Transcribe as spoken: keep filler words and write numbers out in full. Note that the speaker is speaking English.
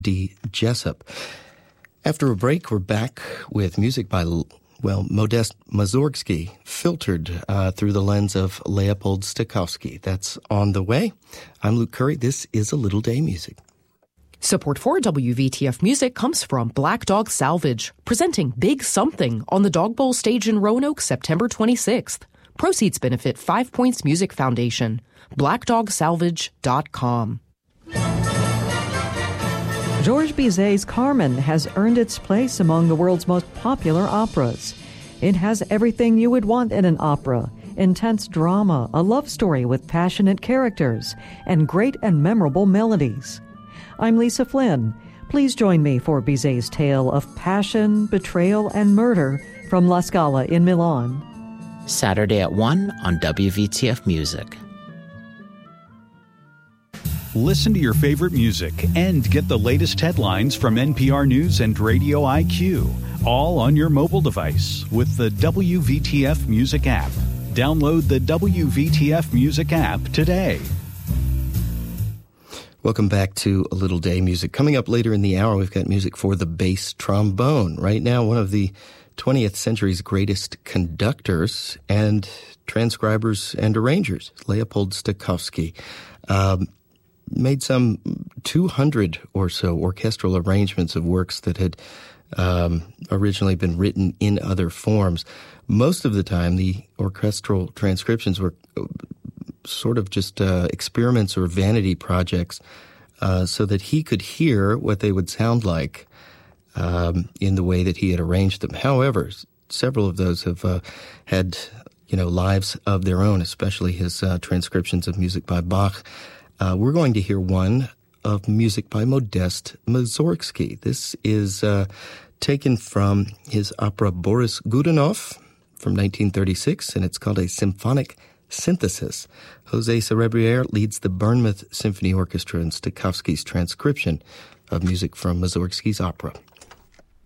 D. Jessup. After a break, we're back with music by, well, Modest Mussorgsky, filtered uh, through the lens of Leopold Stokowski. That's on the way. I'm Luke Curry. This is A Little Day Music. Support for W V T F Music comes from Black Dog Salvage, presenting Big Something on the Dog Bowl stage in Roanoke, September twenty-sixth. Proceeds benefit Five Points Music Foundation. black dog salvage dot com. Georges Bizet's Carmen has earned its place among the world's most popular operas. It has everything you would want in an opera: intense drama, a love story with passionate characters, and great and memorable melodies. I'm Lisa Flynn. Please join me for Bizet's tale of passion, betrayal, and murder from La Scala in Milan. Saturday at one on W V T F Music. Listen to your favorite music and get the latest headlines from N P R News and Radio I Q, all on your mobile device with the W V T F Music app. Download the W V T F Music app today. Welcome back to A Little Day Music. Coming up later in the hour, we've got music for the bass trombone. Right now, one of the twentieth century's greatest conductors and transcribers and arrangers, Leopold Stokowski, um, made some two hundred or so orchestral arrangements of works that had um, originally been written in other forms. Most of the time, the orchestral transcriptions were sort of just uh, experiments or vanity projects uh, so that he could hear what they would sound like um, in the way that he had arranged them. However, several of those have uh, had, you know, lives of their own, especially his uh, transcriptions of music by Bach. Uh, we're going to hear one of music by Modest Mussorgsky. This is uh, taken from his opera Boris Godunov from nineteen thirty-six, and it's called a symphonic synthesis. Jose Cerebriere leads the Bournemouth Symphony Orchestra in Stokowski's transcription of music from Mussorgsky's opera.